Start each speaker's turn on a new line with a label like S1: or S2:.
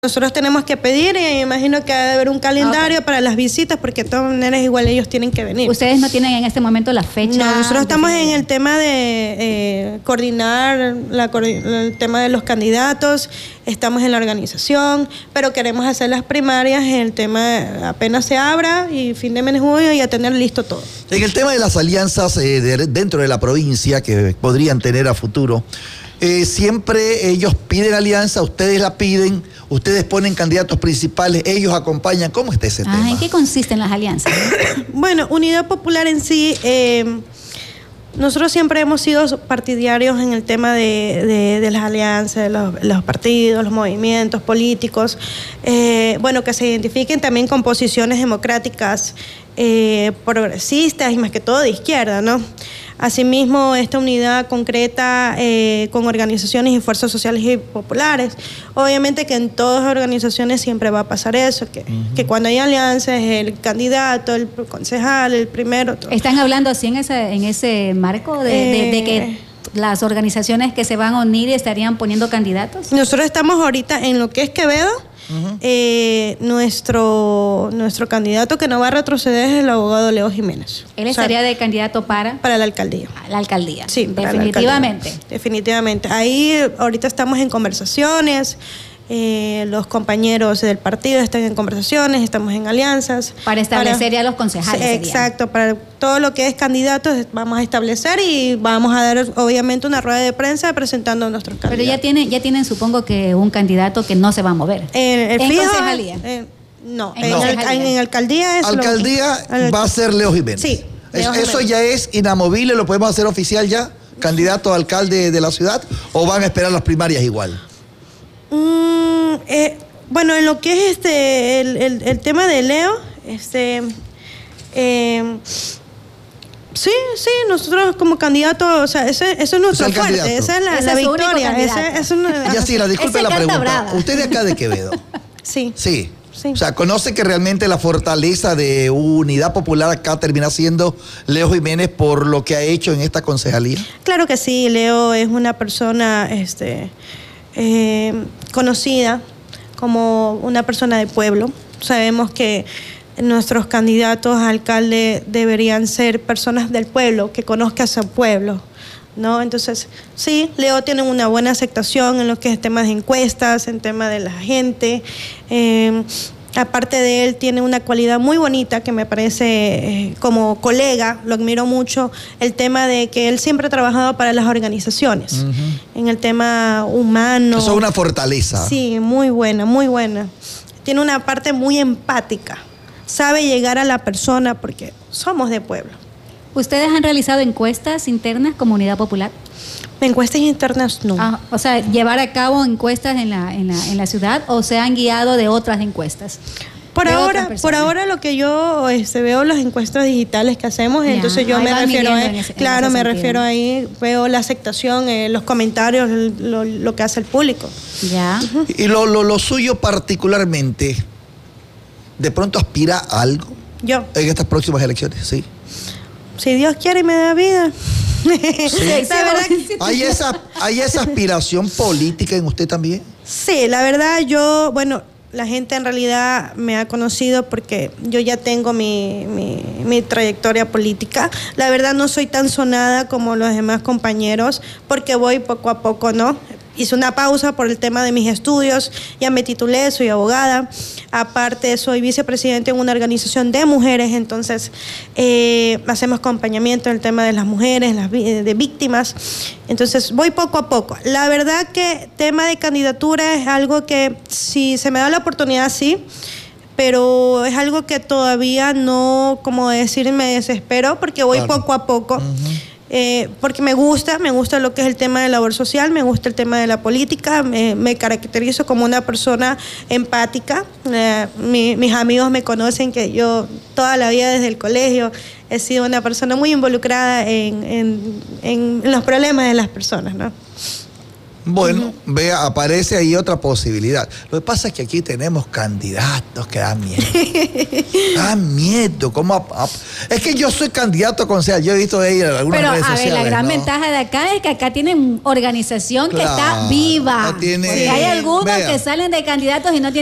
S1: Nosotros tenemos que pedir y me imagino que debe haber un calendario para las visitas porque de todas maneras igual ellos tienen que venir.
S2: ¿Ustedes no tienen en este momento la fecha?
S1: No, nosotros estamos en el tema de coordinar el tema de los candidatos, estamos en la organización, pero queremos hacer las primarias en el tema apenas se abra y fin de mes de junio ya tener listo todo.
S3: En el tema de las alianzas dentro de la provincia que podrían tener a futuro, siempre ellos piden alianza, ustedes la piden, ustedes ponen candidatos principales, ellos acompañan. ¿Cómo está ese tema?
S2: ¿En qué consisten las alianzas?
S1: Bueno, Unidad Popular en sí, nosotros siempre hemos sido partidarios en el tema de las alianzas, los partidos, los movimientos políticos, bueno, que se identifiquen también con posiciones democráticas progresistas y más que todo de izquierda, ¿no? Asimismo, esta unidad concreta con organizaciones y fuerzas sociales y populares. Obviamente que en todas las organizaciones siempre va a pasar eso, que cuando hay alianzas, el candidato, el concejal, el primero... Todo.
S2: ¿Están hablando así en ese marco de que las organizaciones que se van a unir estarían poniendo candidatos?
S1: Nosotros estamos ahorita en lo que es Quevedo. Nuestro candidato que no va a retroceder es el abogado Leo Jiménez.
S2: ¿Él estaría de candidato para
S1: la alcaldía?
S2: La alcaldía.
S1: Sí,
S2: definitivamente.
S1: Definitivamente. Ahí ahorita estamos en conversaciones. Los compañeros del partido están en conversaciones, estamos en alianzas.
S2: Para establecer ya los concejales.
S1: Exacto, para todo lo que es candidatos vamos a establecer y vamos a dar obviamente una rueda de prensa presentando a nuestros candidatos.
S2: Pero ya tienen supongo que un candidato que no se va a mover. ¿En concejalía?
S1: No, en alcaldía es
S3: alcaldía va a ser Leo Jiménez.
S1: Sí.
S3: ¿Eso ya es inamovible? ¿Lo podemos hacer oficial ya? ¿Candidato a alcalde de la ciudad? ¿O van a esperar las primarias igual?
S1: Bueno, en lo que es el tema de Leo, sí, nosotros como candidatos, o sea, eso es nuestro fuerte, esa es la victoria.
S3: Disculpe la pregunta. Brava. ¿Usted de acá de Quevedo?
S1: Sí.
S3: Sí. O sea, ¿conoce que realmente la fortaleza de Unidad Popular acá termina siendo Leo Jiménez por lo que ha hecho en esta concejalía?
S1: Claro que sí, Leo es una persona conocida como una persona de pueblo. Sabemos que nuestros candidatos a alcalde deberían ser personas del pueblo, que conozcan a su pueblo, ¿no? Entonces, sí, Leo tiene una buena aceptación en lo que es temas de encuestas, en temas de la gente. Aparte de él, tiene una cualidad muy bonita que me parece, como colega, lo admiro mucho, el tema de que él siempre ha trabajado para las organizaciones, en el tema humano.
S3: Eso es una fortaleza.
S1: Sí, muy buena, muy buena. Tiene una parte muy empática, sabe llegar a la persona porque somos de pueblo.
S2: ¿Ustedes han realizado encuestas internas como Unidad Popular?
S1: Encuestas internas no.
S2: O sea, llevar a cabo encuestas en la ciudad o se han guiado de otras encuestas.
S1: Por ahora lo que yo veo las encuestas digitales que hacemos, entonces yo me refiero a refiero ahí, veo la aceptación, los comentarios, lo que hace el público.
S2: Ya.
S3: Y lo suyo particularmente, ¿de pronto aspira a algo?
S1: Yo.
S3: En estas próximas elecciones, sí.
S1: Si Dios quiere y me da vida.
S3: Sí. La verdad que ¿Hay esa aspiración política en usted también?
S1: Sí, la verdad la gente en realidad me ha conocido porque yo ya tengo mi trayectoria política. La verdad no soy tan sonada como los demás compañeros porque voy poco a poco, ¿no? Hice una pausa por el tema de mis estudios, ya me titulé, soy abogada. Aparte, soy vicepresidente en una organización de mujeres, entonces hacemos acompañamiento en el tema de las mujeres, de víctimas. Entonces, voy poco a poco. La verdad que tema de candidatura es algo que, si se me da la oportunidad, sí, pero es algo que todavía no, como decir, me desespero porque voy poco a poco. Porque me gusta lo que es el tema de labor social, me gusta el tema de la política, me caracterizo como una persona empática. Mis amigos me conocen que yo toda la vida desde el colegio he sido una persona muy involucrada en los problemas de las personas, ¿no?
S3: Bueno, vea, aparece ahí otra posibilidad. Lo que pasa es que aquí tenemos candidatos que dan miedo. Dan miedo. Es que yo soy candidato a concejal. Yo he visto ahí algunas
S2: Pero
S3: redes
S2: a ver,
S3: sociales,
S2: la gran
S3: ¿no?
S2: ventaja de acá es que acá tienen organización que está
S3: Claro,
S2: viva.
S3: no tiene-
S2: Si hay algunos
S3: vea.
S2: que salen de candidatos y no tienen